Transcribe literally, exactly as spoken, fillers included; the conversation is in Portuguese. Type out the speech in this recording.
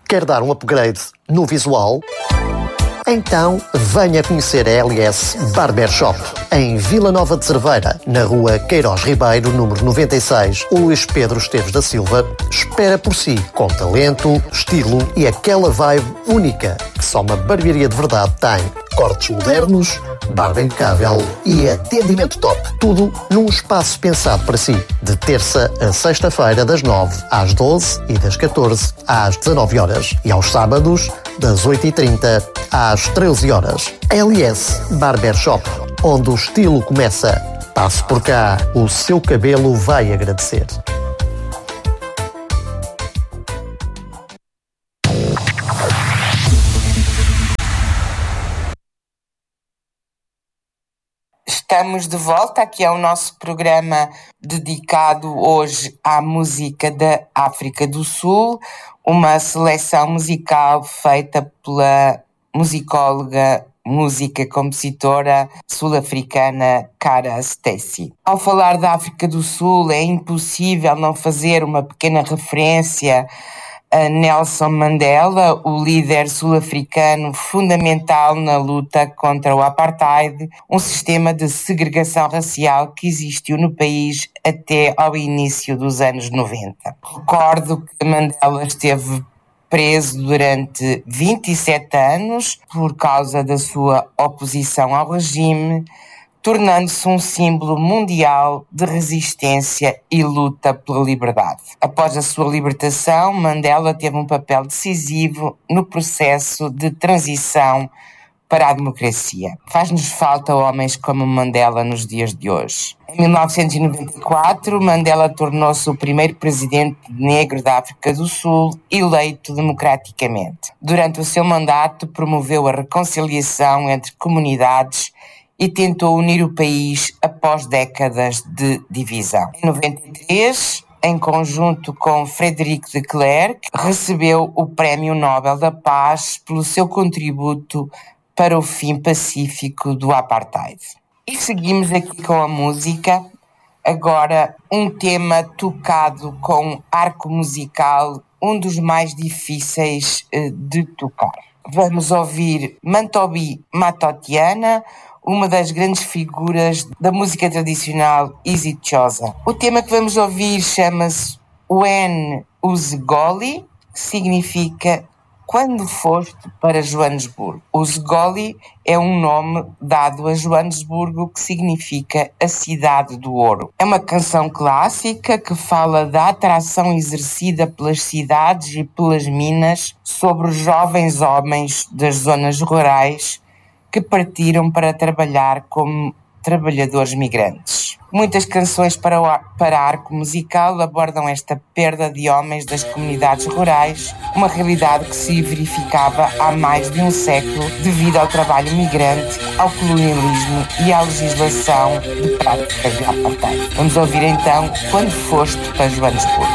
Quer dar um upgrade no visual? Então venha conhecer a L S Barbershop, em Vila Nova de Cerveira, na rua Queiroz Ribeiro, número noventa e seis. O Luís Pedro Esteves da Silva espera por si, com talento, estilo e aquela vibe única que só uma barbearia de verdade tem. Cortes modernos, barba impecável e atendimento top. Tudo num espaço pensado para si. De terça a sexta-feira, das nove às doze e das catorze às dezanove horas. E aos sábados, das oito e trinta às treze horas. L S Barbershop, onde o estilo começa. Passe por cá, o seu cabelo vai agradecer. Estamos de volta aqui ao nosso programa dedicado hoje à música da África do Sul, uma seleção musical feita pela musicóloga, música e compositora sul-africana Cara Stacey. Ao falar da África do Sul, é impossível não fazer uma pequena referência a Nelson Mandela, o líder sul-africano fundamental na luta contra o apartheid, um sistema de segregação racial que existiu no país até ao início dos anos noventa. Recordo que Mandela esteve preso durante vinte e sete anos por causa da sua oposição ao regime, tornando-se um símbolo mundial de resistência e luta pela liberdade. Após a sua libertação, Mandela teve um papel decisivo no processo de transição para a democracia. Faz-nos falta homens como Mandela nos dias de hoje. Em mil novecentos e noventa e quatro, Mandela tornou-se o primeiro presidente negro da África do Sul eleito democraticamente. Durante o seu mandato, promoveu a reconciliação entre comunidades e tentou unir o país após décadas de divisão. Em noventa e três, em conjunto com Frederic de Klerk, recebeu o Prémio Nobel da Paz pelo seu contributo para o fim pacífico do apartheid. E seguimos aqui com a música, agora um tema tocado com arco musical, um dos mais difíceis de tocar. Vamos ouvir Mantobi Matotiana, uma das grandes figuras da música tradicional isichiosa. O tema que vamos ouvir chama-se When Uzgoli, que significa Quando Foste para Joanesburgo. Uzgoli é um nome dado a Joanesburgo que significa a cidade do ouro. É uma canção clássica que fala da atração exercida pelas cidades e pelas minas sobre os jovens homens das zonas rurais que partiram para trabalhar como trabalhadores migrantes. Muitas canções para, o, para arco musical abordam esta perda de homens das comunidades rurais, uma realidade que se verificava há mais de um século devido ao trabalho migrante, ao colonialismo e à legislação de práticas de apartheid. Vamos ouvir então Quando Foste para Joanesburgo.